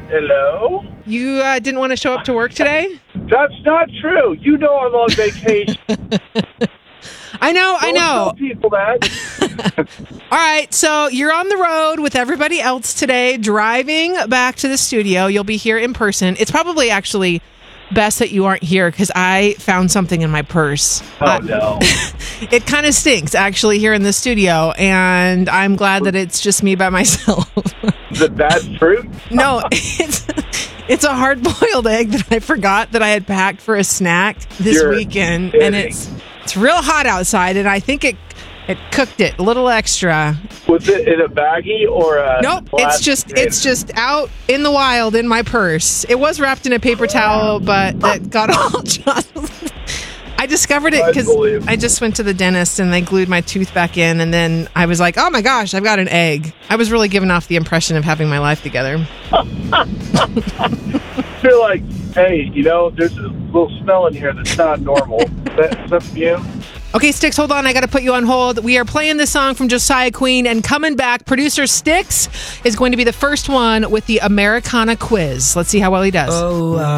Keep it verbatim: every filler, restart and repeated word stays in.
Hello? You uh, didn't want to show up to work today? That's not true. You know I'm on vacation. I know, I Don't know. tell people that. All right, so you're on the road with everybody else today, driving back to the studio. You'll be here in person. It's probably actually best that you aren't here because I found something in my purse. Oh, Uh, no. It kind of stinks, actually, here in the studio, and I'm glad that it's just me by myself. Is it bad fruit? No, it's it's a hard-boiled egg that I forgot that I had packed for a snack this You're weekend, kidding. and it's it's real hot outside, and I think it it cooked it a little extra. Was it in a baggie or a Nope, it's plastic just container? it's just out in the wild in my purse. It was wrapped in a paper towel, but that got all jostled. I discovered it because Unbelievable. I just went to the dentist and they glued my tooth back in, and then I was like, "Oh my gosh, I've got an egg." I was really giving off the impression of having my life together. You're like, hey, you know, there's a little smell in here that's not normal. Is that, is that from you? Okay, Styx, hold on. I got to put you on hold. We are playing this song from Josiah Queen, and coming back, producer Styx is going to be the first one with the Americana quiz. Let's see how well he does. Oh, uh,